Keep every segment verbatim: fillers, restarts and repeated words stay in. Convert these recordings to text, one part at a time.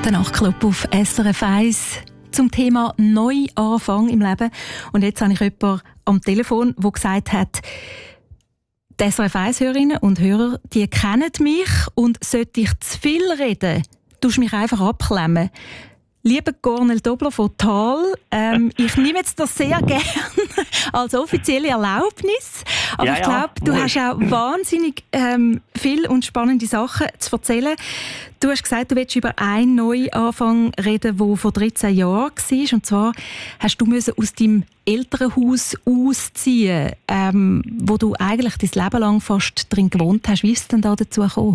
Der Nachtclub auf S R F eins zum Thema Neuanfang im Leben. Und jetzt habe ich jemanden am Telefon, der gesagt hat, die S R F eins-Hörerinnen und Hörer, die kennen mich und sollte ich zu viel reden, tust du mich einfach abklemmen. Lieber Cornel Dobler von Thal, ähm, ich nehme jetzt das sehr gerne als offizielle Erlaubnis. Aber ja, ich glaube, ja, du hast auch wahnsinnig ähm, viel und spannende Sachen zu erzählen. Du hast gesagt, du willst über einen Neuanfang reden, der vor dreizehn Jahren war. Und zwar hast du müssen aus deinem Elternhaus ausziehen, ähm, wo du eigentlich dein Leben lang fast drin gewohnt hast. Wie ist es denn da dazu gekommen?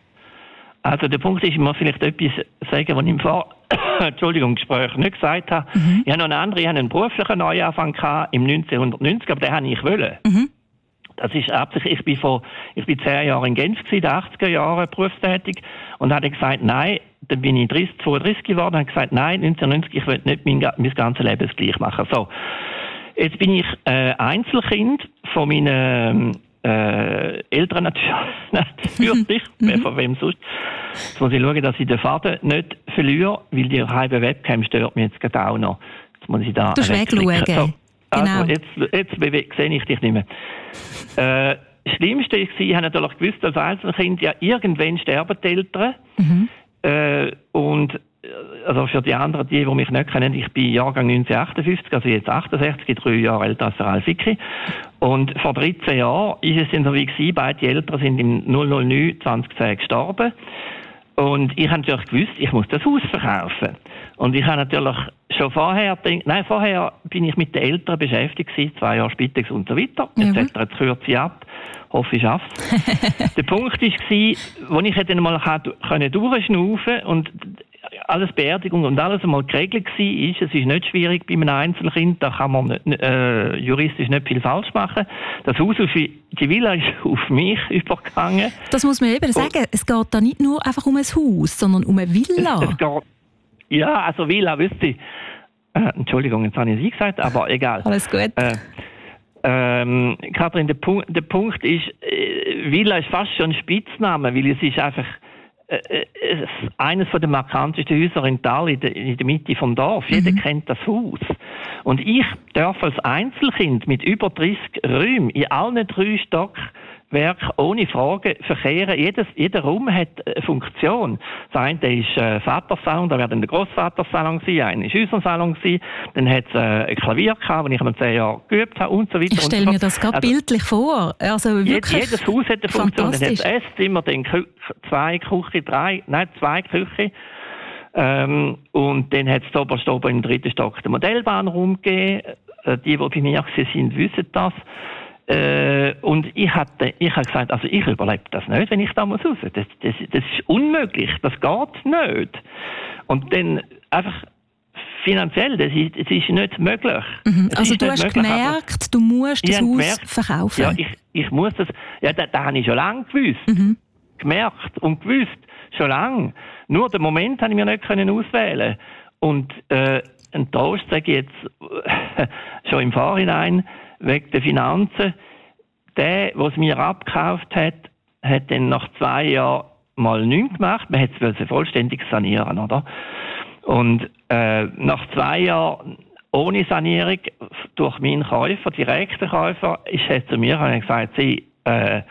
Also der Punkt ist, ich muss vielleicht etwas sagen, was ich im Vor Entschuldigung, Gespräch nicht gesagt habe. Mhm. Ich habe noch einen anderen, ich hatte einen beruflichen Neuanfang im neunzehnhundertneunzig, aber den habe ich wollen. Mhm. Das ist absichtlich, ich bin vor, ich bin zehn Jahre in Genf gewesen, in den achtziger Jahren berufstätig, und habe gesagt, nein, dann bin ich dreißig, zweiunddreißig geworden, und habe gesagt, nein, neunzehnhundertneunzig, ich will nicht mein, mein ganzes Leben das gleich machen. So. Jetzt bin ich äh, Einzelkind von meinen Äh, Eltern natürlich, mhm. von wem sonst. Jetzt muss ich schauen, dass ich den Faden nicht verliere, weil die halbe Webcam stört mich jetzt gerade auch noch. Jetzt muss ich da du musst wegschauen. So, also genau. jetzt, jetzt sehe ich dich nicht mehr. Äh, das Schlimmste war, ich habe natürlich gewusst, als Einzelkind, ja, irgendwann sterben die Eltern. Mhm. Äh, und also für die anderen, die, die mich nicht kennen, ich bin Jahrgang neunzehnhundertachtundfünfzig, also jetzt achtundsechzig, drei Jahre älter als der Ralf Icki. Und vor dreizehn Jahren ist es dann so wie gewesen, beide Eltern sind im null null neun zweitausendzehn gestorben. Und ich habe natürlich gewusst, ich muss das Haus verkaufen. Und ich habe natürlich schon vorher gedacht, nein, vorher bin ich mit den Eltern beschäftigt gewesen, zwei Jahre Spitex und so weiter. Mhm. Jetzt hat er kürze ich ab. Hoffe, ich schaffe es. Der Punkt war, wo ich dann mal durchschnaufen und alles Beerdigung und alles einmal geregelt war, ist, es ist nicht schwierig bei einem Einzelkind, da kann man nicht, äh, juristisch nicht viel falsch machen. Das Haus auf die Villa ist auf mich übergegangen. Das muss man eben sagen, es geht da nicht nur einfach um ein Haus, sondern um eine Villa. Es, es geht, ja, also Villa, wisst ihr. Äh, Entschuldigung, jetzt habe ich es gesagt, aber egal. Alles gut. Äh, ähm, Kathrin, der Punkt, der Punkt ist, äh, Villa ist fast schon ein Spitzname, weil es ist einfach äh, äh, eines von den markantesten Häuser in Thal, in der, in der Mitte vom Dorf. Mhm. Jeder kennt das Haus. Und ich darf als Einzelkind mit über dreißig Räumen in allen drei Stockwerken ohne Frage verkehren. Jedes, jeder Raum hat eine Funktion. Das eine ist äh, Vatersalon, da wäre dann der Grossvatersalon sein, einer ist unser Salon sein, dann hat es äh, ein Klavier gehabt, das ich noch zehn Jahre geübt habe und so weiter. Ich stelle mir das gerade also, bildlich vor. Also wirklich jedes Haus hat eine Funktion. Dann hat es Esszimmer, dann Kü- zwei Küche, drei, nein, zwei Küche. Ähm, und dann hat es oberst oben im dritten Stock den Modellbahnraum gegeben. Äh, die, die bei mir sind, wissen das. Äh, und ich hatte, ich habe gesagt, also ich überlebe das nicht, wenn ich da muss raus. Das, das, das ist unmöglich, das geht nicht. Und dann einfach finanziell, das ist, das ist nicht möglich. Mhm. Also du hast möglich, gemerkt, du musst das Haus gemerkt, verkaufen. Ja, ich, ich muss das, ja, da, da habe ich schon lange gewusst. Mhm. Gemerkt und gewusst, schon lange. Nur den Moment habe ich mir nicht können auswählen. Und äh, ein Trost sage ich jetzt äh, schon im Vorhinein, wegen der Finanzen. Der, der es mir abgekauft hat, hat dann nach zwei Jahren mal nichts gemacht. Man hat es vollständig sanieren, oder? Und äh, nach zwei Jahren ohne Sanierung durch meinen Käufer, direkten Käufer, ist er zu mir und hat gesagt, sie, äh,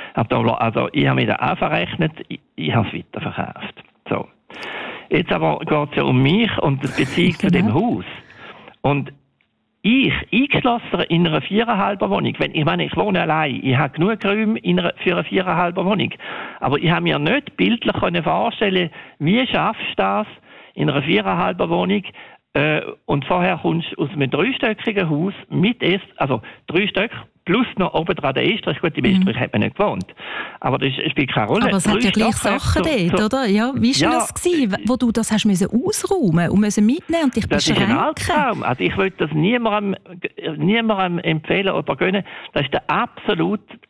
also ich habe mir da auch verrechnet, ich, ich habe es weiterverkauft. So. Jetzt aber geht es ja um mich und die Beziehung zu dem Haus. Und ich, eingeschlossen in einer viereinhalber Wohnung, wenn, ich meine, ich wohne allein, ich habe genug Räume in einer, für eine viereinhalber Wohnung, aber ich habe mir nicht bildlich vorstellen, wie schaffst du das in einer viereinhalber Wohnung, äh, und vorher kommst du aus einem dreistöckigen Haus mit Ess, also drei Stück, plus noch oben dran der Estrich. Gut, im Estrich mhm. hat man nicht gewohnt. Aber das spielt keine Rolle. Aber es hat ja gleich Sachen dort, so, oder? Ja, wie war ja, das gewesen, wo du das hast müssen ausräumen und müssen mitnehmen und dich das beschränken? Das ist ein Albtraum. Also ich würde das niemandem, niemandem empfehlen oder gönnen. Das ist der absolut